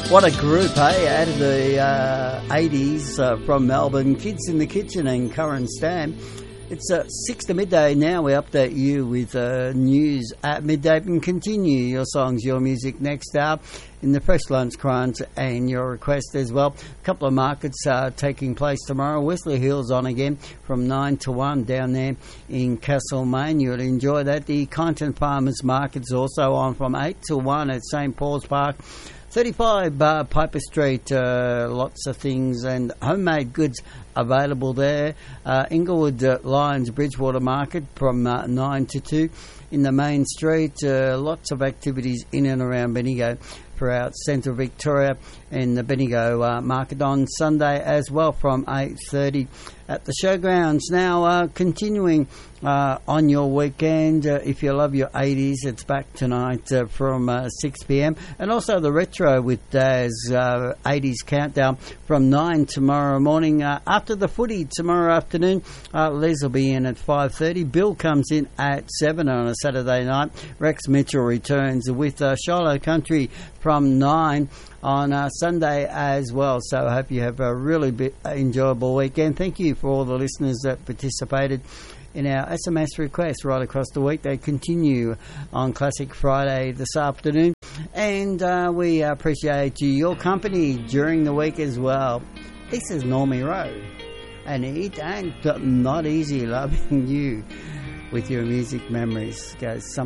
What a group, hey, out of the 80s from Melbourne. Kids in the Kitchen and Curran Stam. It's 6 to midday now. We update you with news at midday and continue your songs, your music next hour in the Fresh Lunch Crunch and your request as well. A couple of markets taking place tomorrow. Wesley Hill's on again from 9 to 1 down there in Castlemaine. You'll enjoy that. The Kyneton Farmers Market's also on from 8 to 1 at St. Paul's Park. 35 Piper Street, lots of things and homemade goods available there. Inglewood Lions Bridgewater Market from 9 to 2 in the main street. Lots of activities in and around Bendigo throughout Central Victoria, and the Bendigo Market on Sunday as well from 8:30 at the showgrounds. Now, continuing on your weekend, if you love your 80s, it's back tonight from 6 p.m. And also the Retro with Daz 80s Countdown from 9 tomorrow morning. After the footy tomorrow afternoon, Les will be in at 5:30. Bill comes in at 7 on a Saturday night. Rex Mitchell returns with Shiloh Country from 9 on Sunday as well. So I hope you have a really enjoyable weekend. Thank you for all the listeners that participated in our SMS requests right across the week. They continue on Classic Friday this afternoon, and we appreciate your company during the week as well. This is Normie Rowe, and it ain't not easy loving you with your music memories. Goes some